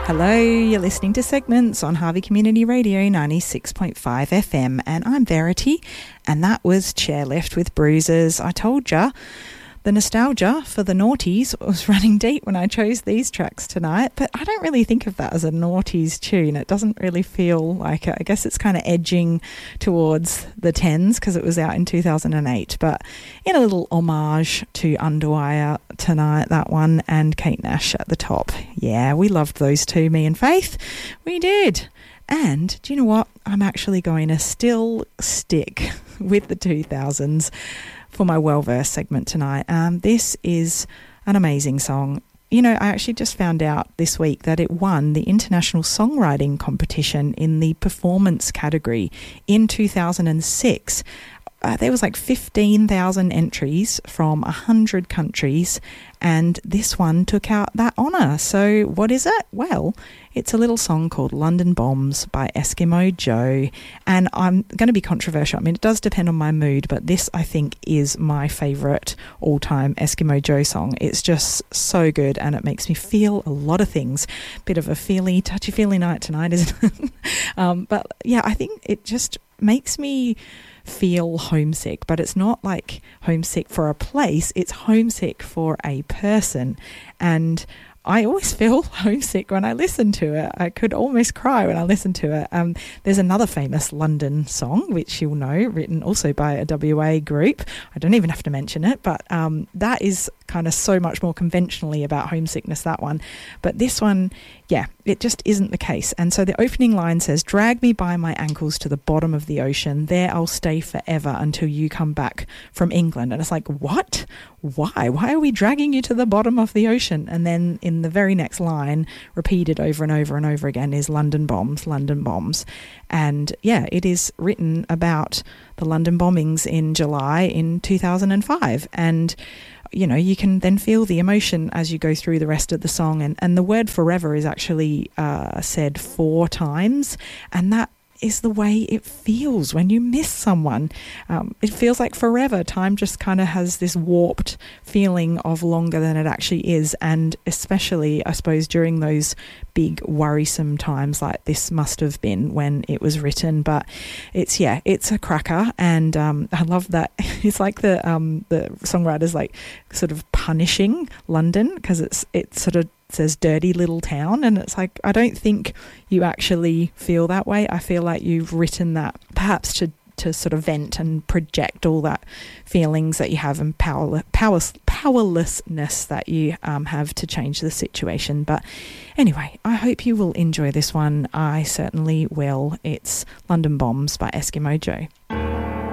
Hello, you're listening to Segments on Harvey Community Radio 96.5 FM, and I'm Verity, and that was Chairlift with Bruises. I told ya, the nostalgia for the noughties was running deep when I chose these tracks tonight, but I don't really think of that as a noughties tune. It doesn't really feel like it. I guess it's kind of edging towards the 10s because it was out in 2008, but in a little homage to Underwire tonight, that one, and Kate Nash at the top. Yeah, we loved those two, me and Faith. We did. And do you know what? I'm actually going to still stick with the 2000s for my well-versed segment tonight. This is an amazing song. You know, I actually just found out this week that it won the International Songwriting Competition in the performance category in 2006. There was like 15,000 entries from 100 countries, and this one took out that honour. So what is it? Well, it's a little song called London Bombs by Eskimo Joe, and I'm going to be controversial. I mean, it does depend on my mood, but this, I think, is my favourite all-time Eskimo Joe song. It's just so good, and it makes me feel a lot of things. Bit of a touchy-feely night tonight, isn't it? But yeah, I think it just makes me feel homesick, but it's not like homesick for a place, it's homesick for a person. And I always feel homesick when I listen to it. I could almost cry when I listen to it. There's another famous London song, which you'll know, written also by a WA group. I don't even have to mention it, but that is kind of so much more conventionally about homesickness, that one. But this one, yeah, it just isn't the case. And so the opening line says, "Drag me by my ankles to the bottom of the ocean. There I'll stay forever until you come back from England." And it's like, what? Why? Why are we dragging you to the bottom of the ocean? And then in the very next line, repeated over and over and over again, is London Bombs, London Bombs. And yeah, it is written about the London bombings in July in 2005. And you know, you can then feel the emotion as you go through the rest of the song. And the word forever is actually said 4 times. And that is the way it feels when you miss someone. It feels like forever. Time just kind of has this warped feeling of longer than it actually is. And especially, I suppose, during those big worrisome times like this must have been when it was written. But it's a cracker. And I love that. It's like the songwriter's like sort of punishing London, because it sort of says dirty little town, and it's like, I don't think you actually feel that way. I feel like you've written that perhaps to sort of vent and project all that feelings that you have and powerlessness that you have to change the situation. But anyway, I hope you will enjoy this one. I certainly will. It's London Bombs by Eskimo Joe.